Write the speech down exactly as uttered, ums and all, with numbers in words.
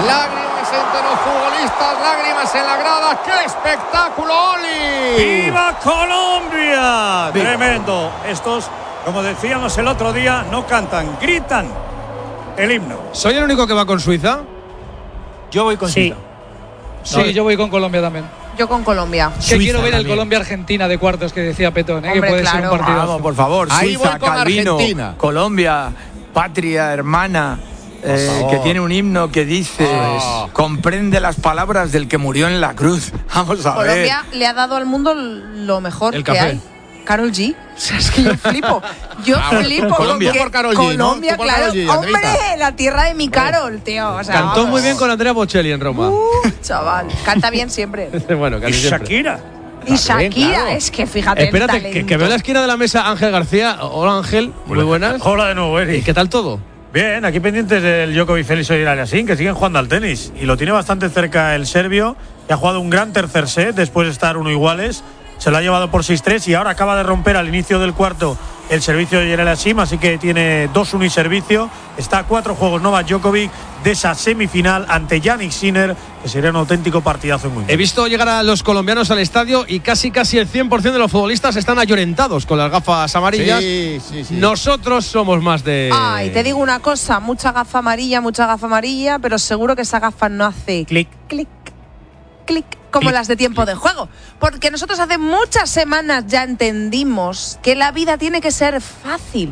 Lágrimas entre los futbolistas, lágrimas en la grada. ¡Qué espectáculo, Oli! ¡Viva Colombia! Viva. Tremendo. Estos, como decíamos el otro día, no cantan, gritan el himno. ¿Soy el único que va con Suiza? Yo voy con Sí. Suiza. Sí, no, yo voy con Colombia también. Yo con Colombia. Que Suiza quiero ver también. el Colombia-Argentina de cuartos que decía Petón, ¿eh? Hombre, que puede claro. ser un partidazo. Vamos, por favor. Ahí Suiza, voy con Calvino, Argentina. Colombia, patria hermana, eh, que tiene un himno que dice, Oh. comprende las palabras del que murió en la cruz. Vamos a ver. Colombia le ha dado al mundo lo mejor El que café. hay. Karol G. O sea, es que yo flipo. Yo Ah, bueno, flipo. Colombia con que por Karol G, ¿no? Colombia, Tú por claro. Karol G, Hombre, Andreita. la tierra de mi Carol, tío. O sea, Cantó vamos. muy bien con Andrea Bocelli en Roma. Uh, chaval, canta bien siempre. Bueno, Y casi siempre. Shakira. Y Shakira, claro. es que fíjate. Espérate, el que, que veo en la esquina de la mesa Ángel García. Hola, Ángel. Muy buenas. Hola de nuevo, ¿Y Eric. qué tal todo? Bien, aquí pendientes del Djokovic, Félix y Aliassime, que siguen jugando al tenis. Y lo tiene bastante cerca el serbio, que ha jugado un gran tercer set después de estar uno iguales. Se lo ha llevado por seis tres y ahora acaba de romper al inicio del cuarto el servicio de Aliassime, así que tiene dos uno y servicio. Está a cuatro juegos Novak Djokovic de esa semifinal ante Jannik Sinner, que sería un auténtico partidazo en mundial. He visto llegar a los colombianos al estadio y casi casi el cien por ciento de los futbolistas están ayorentados con las gafas amarillas. Sí, sí, sí. Nosotros somos más de… Ay, te digo una cosa, mucha gafa amarilla, mucha gafa amarilla, pero seguro que esa gafa no hace Clic. clic, clic, como Clic, las de tiempo de juego. Porque nosotros hace muchas semanas ya entendimos que la vida tiene que ser fácil.